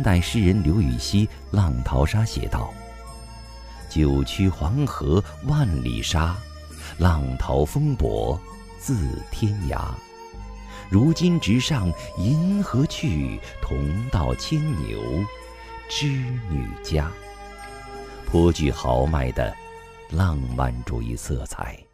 代诗人刘禹锡《浪淘沙》写道：“九曲黄河万里沙，浪淘风簸自天涯。如今直上银河去，同到牵牛织女家。”颇具豪迈的浪漫主义色彩。